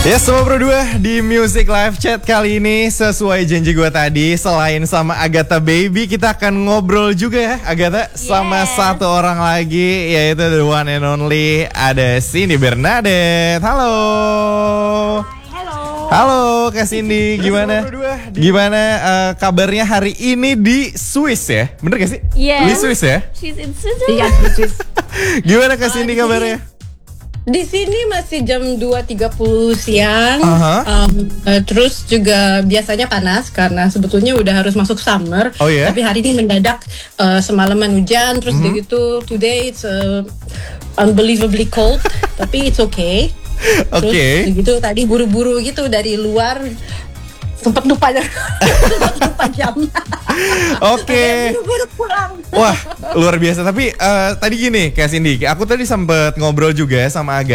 Ya, semua berdua di Music Live Chat kali ini sesuai janji gue tadi, selain sama Agatha Baby, kita akan ngobrol juga ya, Agatha, sama satu orang lagi, yaitu the one and only, ada Cindy Bernadette. Halo. Halo Kak Cindy, gimana? Gimana kabarnya hari ini di Swiss ya? Bener gak sih? Yes. Di Swiss ya? She's in Switzerland. Iya, Swiss. Gimana Kak Cindy kabarnya? Di sini masih jam 2.30 siang. Terus juga biasanya panas karena sebetulnya udah harus masuk summer. Oh ya? Tapi hari ini mendadak semalaman hujan. Terus udah gitu today it's unbelievably cold. Tapi it's okay. Terus gitu tadi buru-buru gitu dari luar. Sempet lupa jam. Buru-buru pulang. Wah, luar biasa. Tapi tadi gini Kak Cindy, aku tadi sempet ngobrol juga sama Aga.